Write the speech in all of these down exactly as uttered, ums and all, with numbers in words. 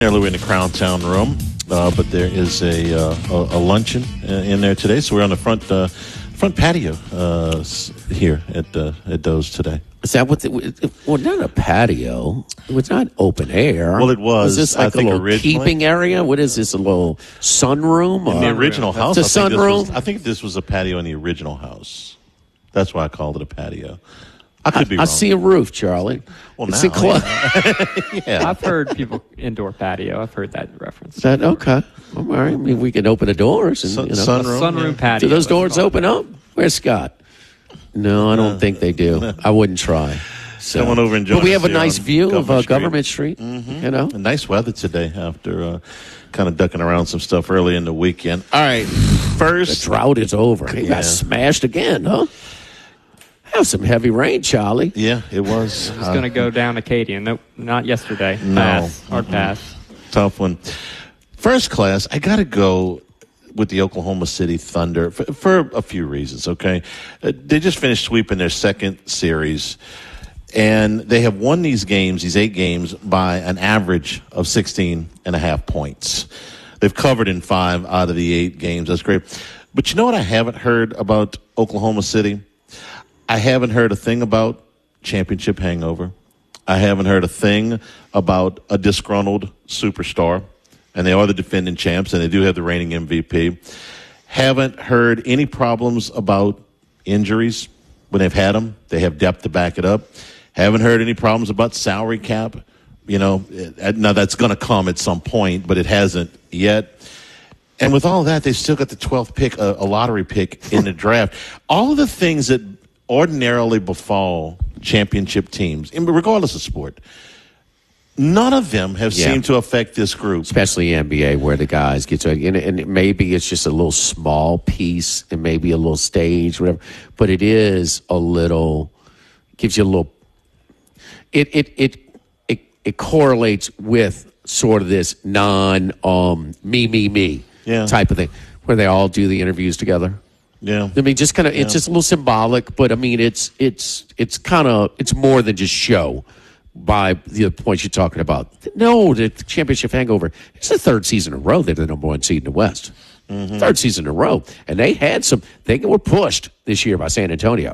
We're in the Crown Town room, uh, but there is a, uh, a, a luncheon in there today. So we're on the front uh, front patio uh, here at uh, at Doe's today. Is that what? The, well, not a patio. It was not open air. Well, it was. Was this like I think a little originally, keeping area? What is this? A little sunroom? In the original house, it's a I think, sunroom. this was, I think this was a patio in the original house. That's why I called it a patio. I could be I, wrong. I see a roof, Charlie. Well, it's now, a cl- yeah. I've heard people indoor patio. I've heard that reference. Is that okay? All right. I mean, we can open the doors and Sun, you know. sunroom, Sunroom yeah. patio. Do those doors open up? Where's Scott? No, I don't Uh, think they do. I wouldn't try. So. Come on over and join But we us have a here nice on view of Government uh, Street. Government Street. Mm-hmm. You know, And nice weather today after uh, kind of ducking around some stuff early in the weekend. All right, the first. drought is over. It Yeah. got smashed again, huh? That was some heavy rain, Charlie. Yeah, it was. It's uh, going to go down Acadian. Nope, not yesterday. No. Pass. Hard Mm-mm. pass. Tough one. First class, I got to go with the Oklahoma City Thunder for, for a few reasons, okay? Uh, they just finished sweeping their second series, and they have won these games, these eight games, by an average of sixteen and a half points. They've covered in five out of the eight games. That's great. But you know what I haven't heard about Oklahoma City? I haven't heard a thing about championship hangover. I haven't heard a thing about a disgruntled superstar, and they are the defending champs, and they do have the reigning M V P. Haven't heard any problems about injuries when they've had them. They have depth to back it up. Haven't heard any problems about salary cap. You know, now that's going to come at some point, but it hasn't yet. And with all that, they've still got the twelfth pick, a, a lottery pick in the draft. All of the things that ordinarily befall championship teams, regardless of sport, none of them have Yeah. seemed to affect this group. Especially N B A, where the guys get to, and, and maybe it's just a little small piece, and maybe a little stage, whatever. But it is a little, gives you a little. It it it it, it correlates with sort of this non um, me me me Yeah. type of thing, where they all do the interviews together. Yeah. I mean, just kind of, it's Yeah. just a little symbolic, but I mean, it's it's it's kind of, it's more than just show by the points you're talking about. No, the championship hangover. It's the third season in a row they're the number one seed in the West. Mm-hmm. Third season in a row, and they had some. They were pushed this year by San Antonio.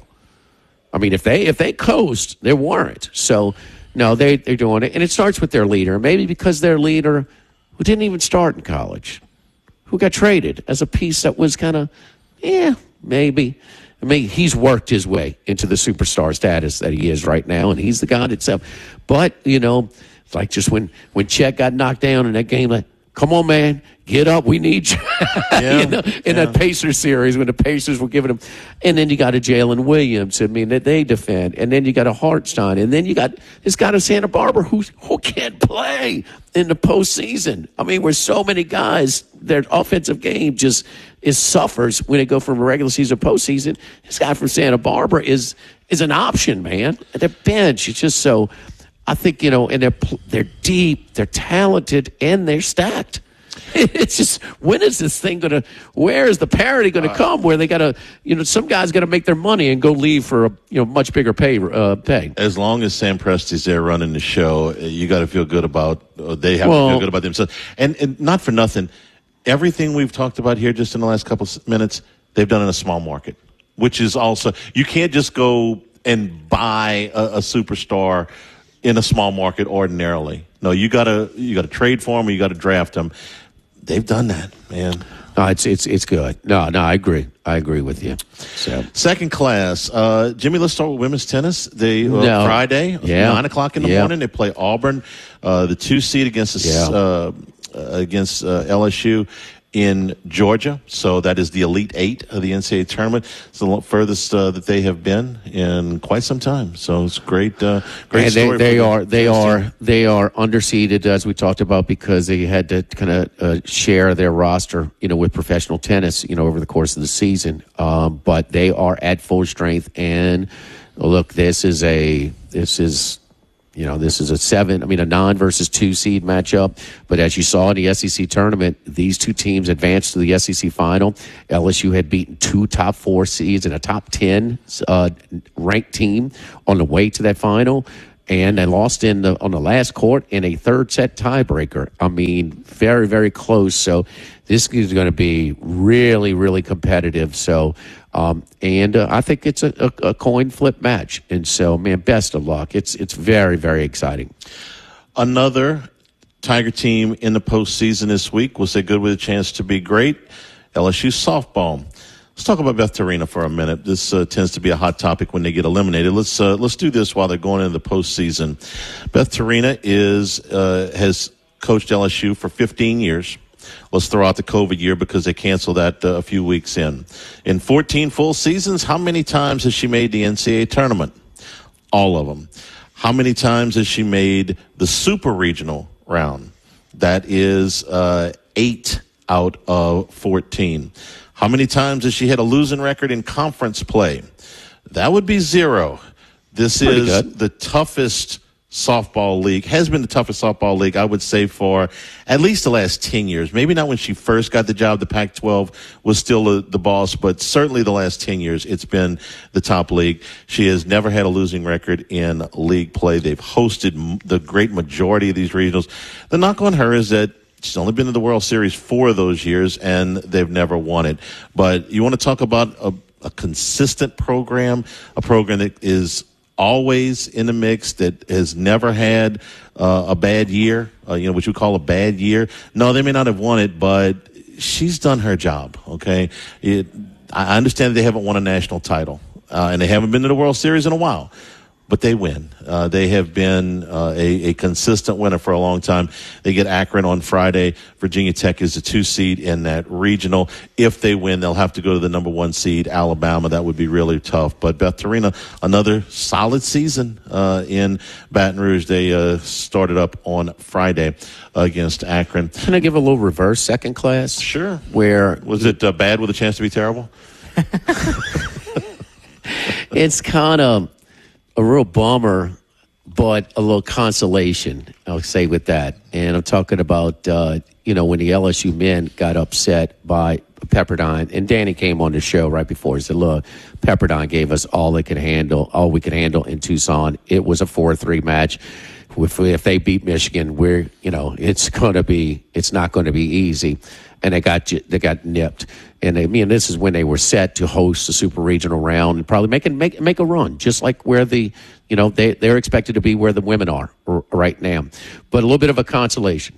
I mean, if they if they coast, they weren't. So no, they they're doing it, and it starts with their leader. Maybe because their leader, who didn't even start in college, who got traded as a piece that was kind of. Yeah, maybe. I mean, he's worked his way into the superstar status that he is right now, and he's the god itself. But, you know, it's like just when, when Chet got knocked down in that game, like, come on, man, get up, we need you. Yeah, you know, in yeah. that Pacers series when the Pacers were giving him. And then you got a Jalen Williams, I mean, that they defend. And then you got a Hartstein. And then you got this guy in Santa Barbara who, who can't play in the postseason. I mean, where so many guys, their offensive game just is suffers when they go from a regular season to postseason. This guy from Santa Barbara is is an option, man. At the bench, it's just so. I think, you know, and they're they're deep, they're talented, and they're stacked. It's just, when is this thing going to, where is the parity going to Uh, come where they got to, you know, some guys got to make their money and go leave for a, you know, much bigger pay. Uh, pay. As long as Sam Presti's there running the show, you got to feel good about, uh, they have Well- to feel good about themselves. And, and not for nothing, everything we've talked about here just in the last couple of minutes, they've done in a small market, which is also, you can't just go and buy a, a superstar in a small market ordinarily. No, you gotta you gotta trade for them, or you gotta draft them. They've done that, man. No, it's it's it's good. No, no, I agree. I agree with you. So Second class, uh, Jimmy. Let's start with women's tennis. They uh, No. Friday, Yeah. nine o'clock in the Yeah. morning. They play Auburn, uh, the two seed against the, Yeah. uh, against uh, L S U in Georgia. So that is the Elite Eight of the N C double A tournament. It's the furthest uh, that they have been in quite some time. So it's great. Uh, great and story. they, they for the are they tennis are team. they are underseeded, as we talked about, because they had to kind of uh, share their roster, you know, with professional tennis, you know, over the course of the season. Um, but they are at full strength. And look, this is a this is. You know, this is a seven, I mean, a nine versus two seed matchup. But as you saw in the S E C tournament, these two teams advanced to the S E C final. L S U had beaten two top four seeds and a top ten uh, ranked team on the way to that final. and they lost in the on the last court in a third set tiebreaker. I mean, very, very close. So this is going to be really, really competitive. So, um, and uh, I think it's a, a, a coin flip match. And so, man, best of luck. It's it's very, very exciting. Another Tiger team in the postseason this week was they good with a chance to be great? L S U softball. Let's talk about Beth Torina for a minute. This uh, tends to be a hot topic when they get eliminated. Let's uh, let's do this while they're going into the postseason. Beth Torina is uh, has coached L S U for fifteen years. Let's throw out the COVID year because they canceled that uh, a few weeks in. In fourteen full seasons, how many times has she made the N C double A tournament? All of them. How many times has she made the super regional round? That is uh, eight out of fourteen. How many times has she had a losing record in conference play? That would be zero. This Pretty is good. the toughest softball league, has been the toughest softball league, I would say, for at least the last ten years. Maybe not when she first got the job. The Pac twelve was still the, the boss, but certainly the last ten years, it's been the top league. She has never had a losing record in league play. They've hosted m- the great majority of these regionals. The knock on her is that she's only been to the World Series four of those years, and they've never won it. But you want to talk about a, a consistent program, a program that is always in the mix, that has never had uh, a bad year, uh, you know, what you call a bad year. No, they may not have won it, but she's done her job, okay? It, I understand that they haven't won a national title, uh, and they haven't been to the World Series in a while. But they win. Uh, they have been uh, a, a consistent winner for a long time. They get Akron on Friday. Virginia Tech is the two seed in that regional. If they win, they'll have to go to the number one seed, Alabama. That would be really tough. But Beth Torina, another solid season uh, in Baton Rouge. They uh, started up on Friday against Akron. Can I give a little reverse second class? Sure. Where Was it uh, bad with a chance to be terrible? it's kind of a real bummer, but a little consolation, I'll say with that. And I'm talking about, uh, you know, when the L S U men got upset by Pepperdine, and Danny came on the show right before. He said, look, Pepperdine gave us all they could handle, all we could handle in Tucson. It was a four three match. If, if they beat Michigan, we're, you know, it's going to be, it's not going to be easy. And they got, they got nipped. And they, I mean, this is when they were set to host the super regional round and probably make it, make, make a run, just like where the, you know, they, they're expected to be where the women are r- right now. But a little bit of a consolation.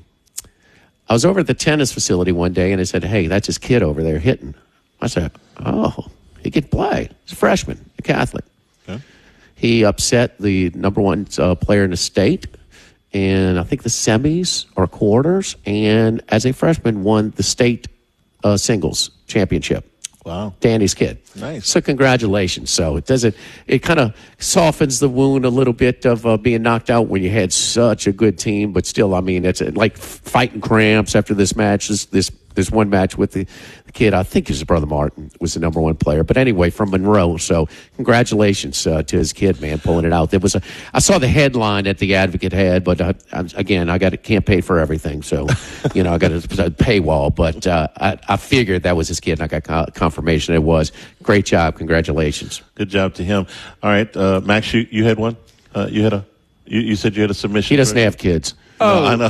I was over at the tennis facility one day and they said, hey, that's his kid over there hitting. I said, oh, he can play. He's a freshman, a Catholic. Okay. He upset the number one uh, player in the state in, I think, the semis or quarters, and as a freshman won the state uh, singles championship. Wow. Danny's kid. Nice. So congratulations. So it doesn't, it kind of softens the wound a little bit of uh, being knocked out when you had such a good team, but still, I mean, it's like fighting cramps after this match, this, this, this one match with the, the kid, I think his brother Martin was the number one player. But anyway, from Monroe. So congratulations uh, to his kid, man, pulling it out. There was a, I saw the headline that the Advocate had, but I, I, again, I got can't pay for everything. So, you know, I got a, a paywall, but uh, I, I figured that was his kid, and I got co- confirmation it was. Great job. Congratulations. Good job to him. All right, uh, Max, you, you had one? Uh, you had a, you, you said you had a submission? He doesn't right? have kids. Oh, no, I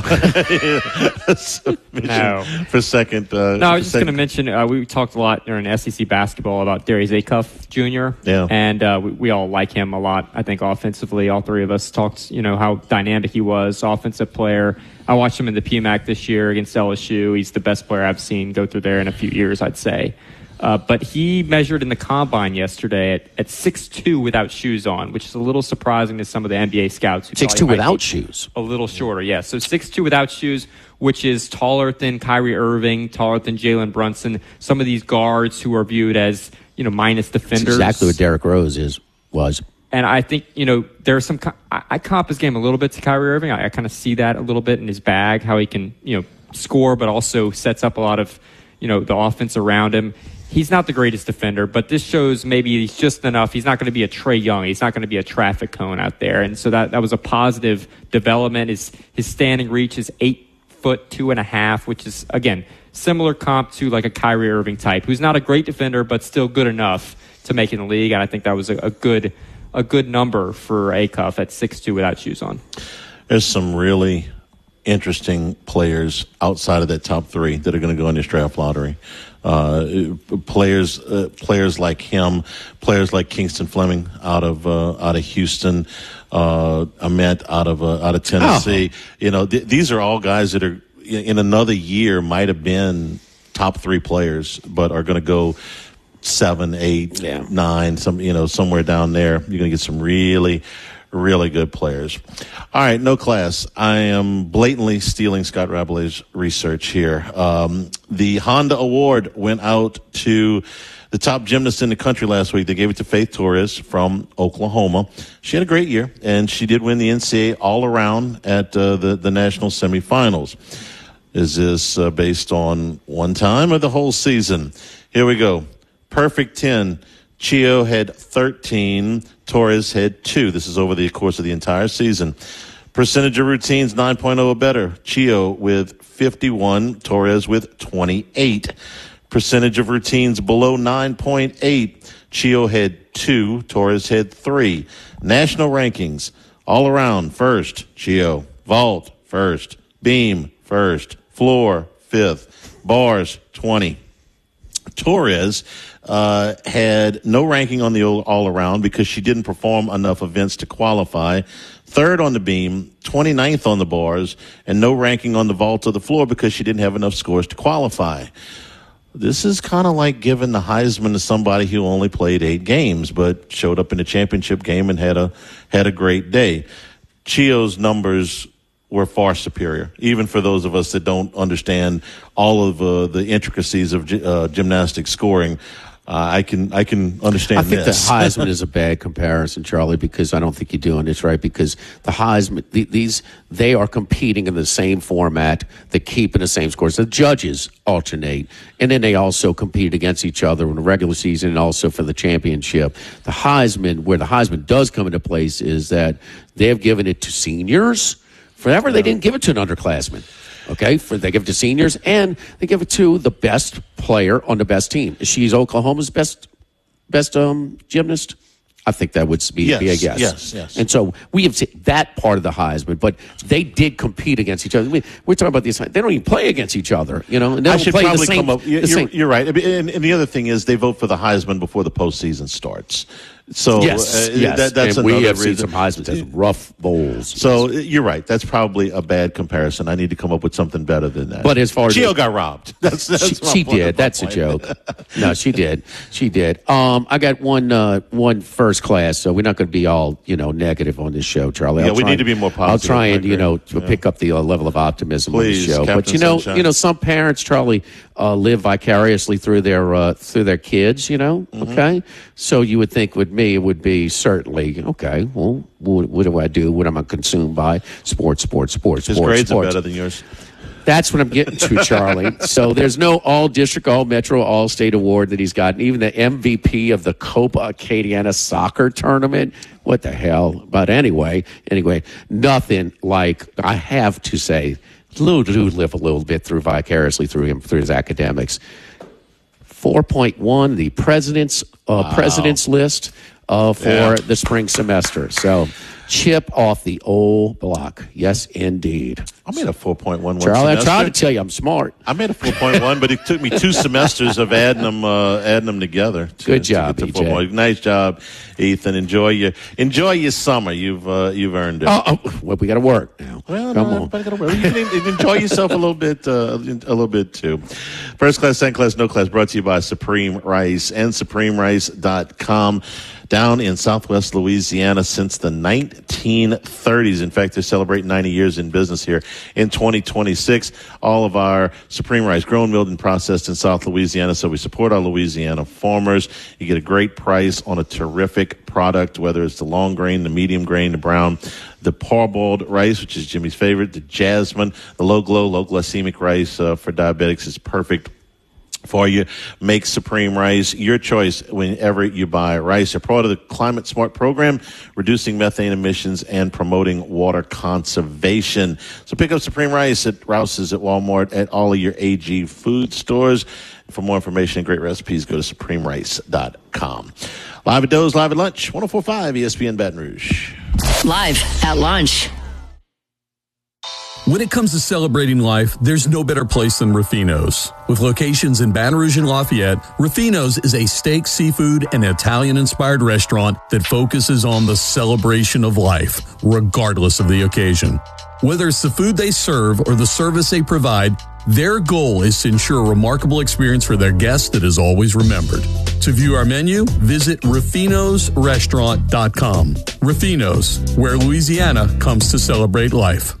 know. Submission No. For second. Uh, No, I was just second- going to mention uh, we talked a lot during S E C basketball about Darius Acuff Junior Yeah. And uh, we, we all like him a lot, I think, offensively. All three of us talked, you know, how dynamic he was, offensive player. I watched him in the P M A C this year against L S U. He's the best player I've seen go through there in a few years, I'd say. Uh, but he measured in the combine yesterday at, at six two without shoes on, which is a little surprising to some of the N B A scouts. who six thought two he might without be shoes. A little shorter, yeah. So six two without shoes, which is taller than Kyrie Irving, taller than Jalen Brunson. Some of these guards who are viewed as, you know, minus That's defenders. exactly what Derrick Rose is was. And I think, you know, there's some, I, I comp his game a little bit to Kyrie Irving. I, I kind of see that a little bit in his bag, how he can, you know, score, but also sets up a lot of, you know, the offense around him. He's not the greatest defender, but this shows maybe he's just enough. He's not going to be a Trae Young. He's not going to be a traffic cone out there. And so that, that was a positive development. His, his standing reach is eight foot two and a half, which is, again, similar comp to like a Kyrie Irving type, who's not a great defender, but still good enough to make it in the league. And I think that was a, a good a good number for Acuff at six two without shoes on. There's some really interesting players outside of that top three that are going to go in this draft lottery. Uh, players, uh, players like him, players like Kingston Fleming out of uh, out of Houston, uh, Ahmet out of uh, out of Tennessee. Oh. You know, th- these are all guys that are in another year might have been top three players, but are going to go seven, eight, yeah. nine, some you know somewhere down there. You're going to get some really. Really good players. All right, no class. I am blatantly stealing Scott Rabolet's research here. Um, the Honda Award went out to the top gymnast in the country last week. They gave it to Faith Torres from Oklahoma. She had a great year, and she did win the N C A A all-around at uh, the, the national semifinals. Is this uh, based on one time or the whole season? Here we go. Perfect ten. Chio had thirteen. Torres had two. This is over the course of the entire season. Percentage of routines, nine point oh or better. Chio with fifty-one. Torres with twenty-eight. Percentage of routines below nine point eight. Chio had two. Torres had three. National rankings, all around, first. Chio. Vault, first. Beam, first. Floor, fifth. Bars, twenty. Torres uh, had no ranking on the all-around because she didn't perform enough events to qualify. Third on the beam, twenty-ninth on the bars, and no ranking on the vault or the floor because she didn't have enough scores to qualify. This is kind of like giving the Heisman to somebody who only played eight games but showed up in the championship game and had a had a great day. Chio's numbers were far superior, even for those of us that don't understand all of uh, the intricacies of uh, gymnastic scoring. Uh, I can I can understand. I think this. the Heisman is a bad comparison, Charlie, because I don't think you're doing this right. Because the Heisman, the, these they are competing in the same format, they keep in the same scores. The judges alternate, and then they also compete against each other in the regular season and also for the championship. The Heisman, where the Heisman does come into place, is that they have given it to seniors. Forever, they didn't give it to an underclassman. Okay, for they give it to seniors, and they give it to the best player on the best team. She's Oklahoma's best best um, gymnast. I think that would be, yes, be a guess. Yes, yes. And so we have seen that part of the Heisman, but they did compete against each other. We, we're talking about these. They don't even play against each other, you know. And they I don't should play probably the same, come up. You're, the you're right. And, and the other thing is they vote for the Heisman before the postseason starts. So yes, uh, yes. That, that's and another we have reason. seen some Heismans as rough bowls. So yes. You're right. That's probably a bad comparison. I need to come up with something better than that. But as far as Chio got robbed. That's, that's she, she did. That's point. a joke. No, she did. She did. Um, I got one uh, one first class, so we're not going to be all you know negative on this show, Charlie. Yeah, I'll we try need to be more positive. I'll try and you know to yeah. pick up the uh, level of optimism Please, on the show. Captain But you know, Sunshine. you know, some parents, Charlie, uh, live vicariously through their uh, through their kids. You know, mm-hmm. okay. So you would think with me it would be certainly okay. Well, what, what do I do? What am I consumed by? Sports, sports, sports, His sports. grades sports. are better than yours. That's what I'm getting to, Charlie. So there's no all-district, all-metro, all-state award that he's gotten. Even the M V P of the Copa Acadiana soccer tournament. What the hell? But anyway, anyway, nothing like, I have to say, Lou do live a little bit through vicariously through him, through his academics. four point one, the president's uh, wow. president's list uh, for yeah. the spring semester. So chip off the old block. Yes, indeed. I made a four point one one Charlie, semester. I tried to tell you I'm smart. I made a four point one, but it took me two semesters of adding them, uh, adding them together. To, Good job, to E J. Nice job, Ethan. Enjoy your enjoy your summer. You've uh, you've earned it. Oh, oh well, we got to work now. Well, Come no, on. everybody got to work. You can enjoy yourself a little bit, uh, a little bit too. First class, second class, no class. Brought to you by Supreme Rice and Supreme Rice dot com. Down in Southwest Louisiana since the nineteen thirties. In fact, they're celebrating ninety years in business here in twenty twenty-six. All of our Supreme Rice grown, milled, and processed in South Louisiana. So we support our Louisiana farmers. You get a great price on a terrific product, whether it's the long grain, the medium grain, the brown, the parboiled rice, which is Jimmy's favorite, the jasmine, the low glow, low glycemic rice uh, for diabetics is perfect. for you. Make Supreme Rice your choice whenever you buy rice. They're part of the Climate Smart program, reducing methane emissions and promoting water conservation. So pick up Supreme Rice at Rouse's, at Walmart, at all of your A G food stores. For more information and great recipes, go to supreme rice dot com. Live at Doe's, live at lunch, one oh four point five E S P N Baton Rouge. Live at lunch. When it comes to celebrating life, there's no better place than Ruffino's. With locations in Baton Rouge and Lafayette, Ruffino's is a steak, seafood, and Italian-inspired restaurant that focuses on the celebration of life, regardless of the occasion. Whether it's the food they serve or the service they provide, their goal is to ensure a remarkable experience for their guests that is always remembered. To view our menu, visit ruffinos restaurant dot com. Ruffino's, where Louisiana comes to celebrate life.